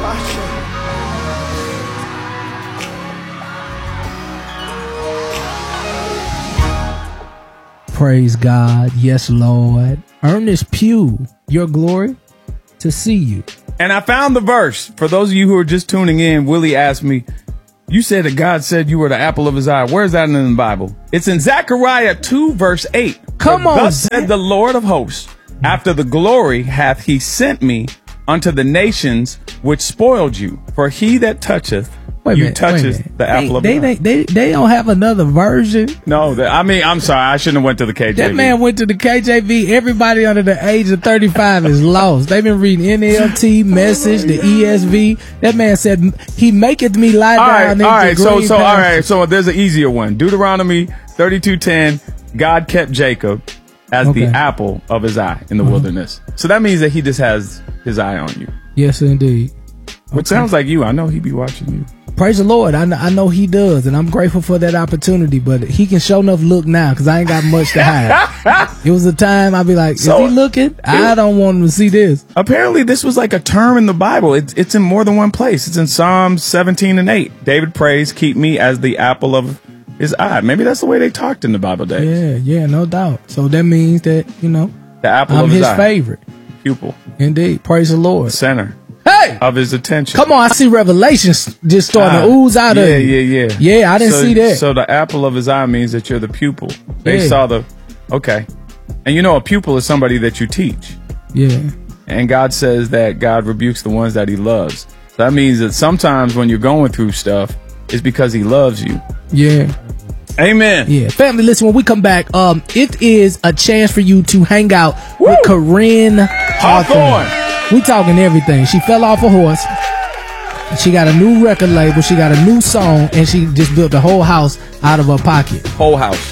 Praise God. Yes, Lord. Ernest Pugh, your glory to see you. And I found the verse. For those of you who are just tuning in, Willie asked me, you said that God said you were the apple of his eye. Where's that in the Bible? It's in Zechariah 2, verse 8. Come on. Thus said the Lord of hosts, after the glory hath he sent me unto the nations which spoiled you. For he that toucheth you touches the apple of his eye. They don't have another version. No, I'm sorry. I shouldn't have went to the KJV. That man went to the KJV. Everybody under the age of 35 is lost. They've been reading NLT, Message, the ESV. That man said, he maketh me lie down. All right. So there's an easier one. Deuteronomy 32:10. God kept Jacob as the apple of his eye in the wilderness. So that means that he just has his eye on you. Yes, indeed. Which sounds like you. I know he be watching you. Praise the Lord. I know he does, and I'm grateful for that opportunity, but he can show enough look now because I ain't got much to hide. It was a time I'd be like, is he looking? I don't want him to see this. Apparently, this was like a term in the Bible. It's in more than one place. It's in Psalms 17:8. David prays, keep me as the apple of his eye. Maybe that's the way they talked in the Bible days. Yeah, no doubt. So that means that, the apple I'm of his his eye. favorite. Pupil. Indeed. Praise the Lord. Center. Hey! Of his attention. Come on, I see revelations just starting to ooze out of you. Yeah. Yeah, I didn't see that. So the apple of his eye means that you're the pupil. They saw okay. And a pupil is somebody that you teach. Yeah. And God says that God rebukes the ones that he loves. So that means that sometimes when you're going through stuff, it's because he loves you. Yeah. Amen. Yeah. Family, listen, when we come back, it is a chance for you to hang out with Corinne Hawthorne. We talking everything. She fell off a horse. She got a new record label. She got a new song, and she just built a whole house out of her pocket. Whole house.